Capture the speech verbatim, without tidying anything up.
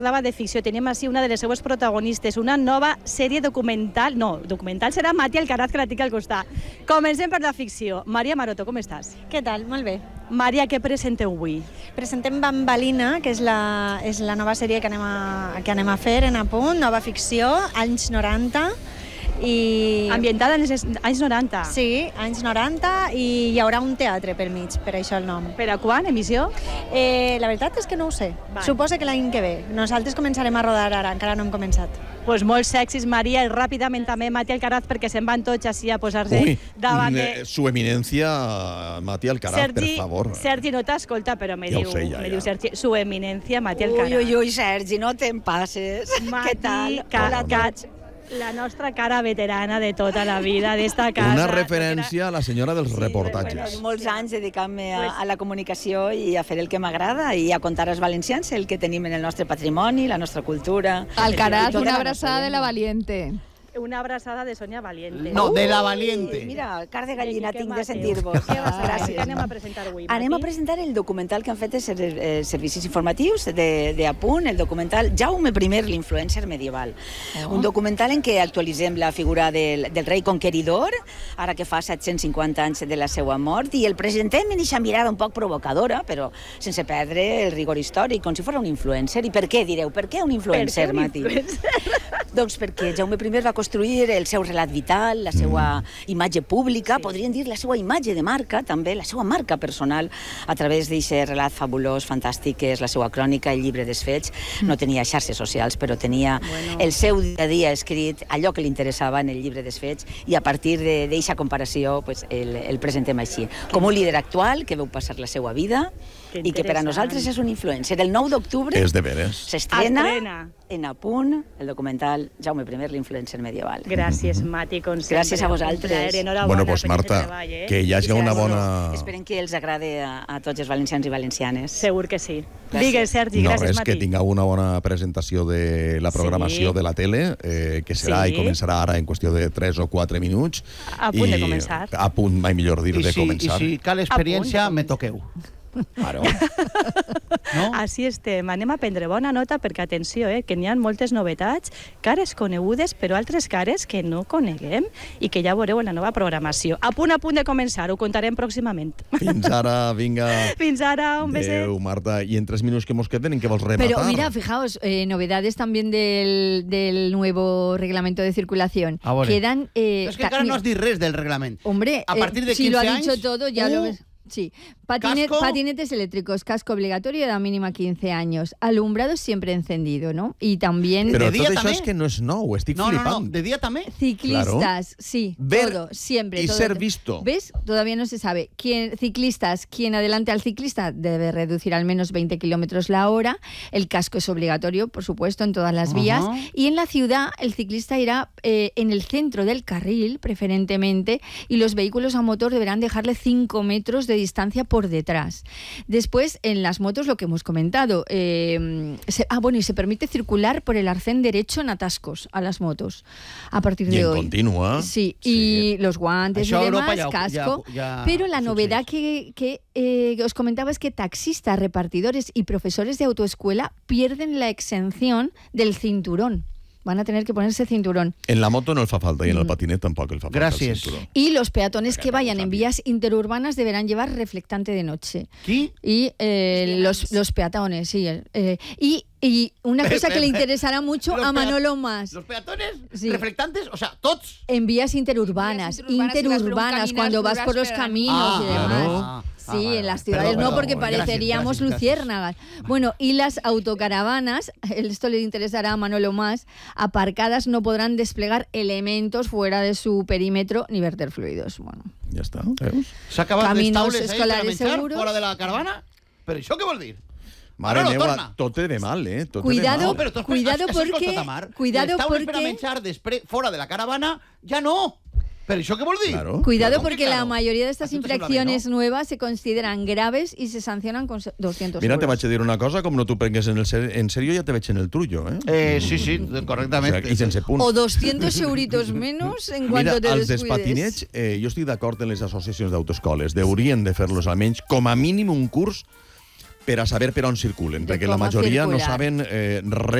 Parlava de ficció, tenim així una de les seues protagonistes, una nova sèrie documental, no, documental serà Mati Alcaraz, que la tinc al costat. Comencem per la ficció. Maria Maroto, com estàs? Què tal? Molt bé. Maria, què presenteu avui? Presentem Bambalina, que és la, és la nova sèrie que anem, a, que anem a fer en Apunt, nova ficció, anys noranta. I... Ambientada en els anys noranta. Sí, anys noranta, i hi haurà un teatre pel mig, per això el nom. Per a quan, emissió? Eh, la veritat és que no ho sé. Vale. Suposo que l'any que ve. Nosaltres començarem a rodar ara, encara no hem començat. Pues molt sexis, Maria, i ràpidament també Mati Alcaraz, perquè se'n van tots així a posar-se Uy, davant de... Su eminencia, Mati Alcaraz, Sergi, per favor. Sergi no t'escolta, però me, ja diu, sé, ja, me ja. diu Sergi, su eminencia, Mati Alcaraz. Ui, ui, ui, Sergi, no te'n passes. Mati, Què tal? Ca, Hola a ca, tots. la nostra cara veterana de tota la vida d'esta casa. Una referència a la senyora dels reportatges. Bueno, molts anys dedicant-me a, a la comunicació i a fer el que m'agrada i a contar als valencians el que tenim en el nostre patrimoni, la nostra cultura. Alcaraz, una abraçada de la valiente. Una abraçada de Sonia Valiente. No, de la Valiente. Mira, car de gallina tinc de Mateu. sentir-vos. Què vas a Gràcies. Què anem a presentar avui, Mati? Anem a presentar el documental que han fet els eh, servicis informatius de, de Apunt, el documental Jaume primer, l'influencer medieval. Oh. Un documental en què actualitzem la figura del, del rei conqueridor, ara que fa set-cents cinquanta anys de la seva mort, i el presentem en aquesta mirada un poc provocadora, però sense perdre el rigor històric, com si fos un influencer. I per què, direu? Per què un influencer, per què un Mati? influencer? Doncs perquè Jaume primer va construir el seu relat vital, la seva imatge pública, sí. Podríem dir la seva imatge de marca, també, la seva marca personal, a través d'aquest relat fabulós, fantàstic, que és la seva crònica, el llibre dels fets. No tenia xarxes socials, però tenia bueno. el seu dia a dia escrit, allò que li interessava en el llibre dels fets, i a partir d'aquesta comparació pues, el, el presentem així. Com un líder actual que veu passar la seva vida i que per a nosaltres és un influencer. El nou d'octubre s'estrena en Apunt el documental Jaume primer, l'influencer medieval. Gràcies, Mati, com sempre. Gràcies a vosaltres. Bueno, pues, Marta, treball, eh? que hi hagi una bona... Esperem que els agrade a, a tots els valencians i valencianes. Segur que sí. Gràcies. Digues, Sergi, no, gràcies, res, Mati. que tingueu una bona presentació de la programació sí. de la tele, eh, que serà sí. i començarà ara en qüestió de tres o quatre minuts. A punt I, de començar. A punt, mai millor dir, I de si, començar. I si cal experiència, me toqueu. Claro. No? Així estem. Anem a prendre bona nota perquè, atenció, eh, que n'hi ha moltes novetats, cares conegudes, però altres cares que no coneguem i que ja veureu en la nova programació. A punt, a punt de començar, ho contarem pròximament. Fins ara, vinga. Fins ara, un beset. Adéu, Marta. I en tres minuts que mos queden, ¿en qué vos rematar? Pero mira, fijaos, eh, novedades también del, del nuevo reglamento de circulación. A veure. Quedan... Eh, Es que encara no has dit res del reglament. Hombre, a partir de eh, si lo ha quince dicho anys, todo, ya uh, lo ves. Sí, Patinet, casco. patinetes eléctricos, casco obligatorio de a mínima quince años, alumbrado siempre encendido, ¿no? Y también... Però De dia tot això també? és que no és nou, estic No, no, flipant. no, de día también. Ciclistas, sí, Ver todo, siempre. y todo. ser visto. ¿Ves? Todavía no se sabe. ¿Quién, ciclistas, quien adelante al ciclista debe reducir al menos veinte kilómetros la hora. El casco es obligatorio, por supuesto, en todas las Ajá. vías. Y en la ciudad, el ciclista irá eh, en el centro del carril, preferentemente, y los vehículos a motor deberán dejarle cinco metros de distancia por detrás. Después, en las motos, lo que hemos comentado. Eh, se, ah, bueno, y se permite circular por el arcén derecho en atascos a las motos a partir I de en hoy. continua. Sí, Sí. y los guantes Això a y Europa demás, ja- casco. ja- ja pero la succeeix. novedad que, que, eh, que os comentaba es que taxistas, repartidores y profesores de autoescuela pierden la exención del cinturón. Van a tener que ponerse cinturón. En la moto no el fa falta i en el patinet tampoc el fa falta. Gràcies. el cinturó. Y los peatones Mira, que no vayan lo en sabía. vías interurbanas deberán llevar reflectante de noche. Qui? Y eh, los, los peatones, sí. eh, y, y una cosa que le interesará mucho Los a pea- Manolo Mas. Los peatones Sí. reflectantes, o sea, tots. En vías interurbanas, Vías interurbanas, si vas por un interurbanas, caminar, cuando vas vas por los per- caminos Ah, y demás. claro. Sí, Ah, vale, en las vale. ciudades Perdón, no, perdón. porque Gracias, pareceríamos gracias, gracias. luciérnagas. Bueno, y las autocaravanas, esto le interesará a Manolo Más, aparcadas no podrán desplegar elementos fuera de su perímetro ni verter fluidos. Bueno, Ja està, veus? S'ha acabat les Caminos taules ahí per a escolares menjar seguros. fora de la caravana? Però això què vol dir? Mare Manolo, meua, torna. tot té de mal, eh? Tot té Cuidado, de No, mal. però tu, cuidado has, has porque- escoltat, Mar? cuidado les taules per a porque- menjar després, fora de la caravana, ja no. Però això què vol dir? Claro. cuidado Claro, porque claro. la mayoría de estas A tu te sembla bé, infracciones no? nuevas se consideran graves y se sancionan con doscientos Mira, te euros. vaig a dir una cosa, com no t'ho prengues en, el ser, en serio, ja te veig en el trullo, eh? Eh, sí, sí, O correctament. sea, I sense punt. O doscientos euritos menos en cuanto Mira, te els descuides. despatinets, eh, jo estic d'acord en les associacions d'autoescoles. Deurien de fer-los almenys, com a mínim, un curs per a saber per on circulen, De perquè la cómo majoria no circular. saben eh, res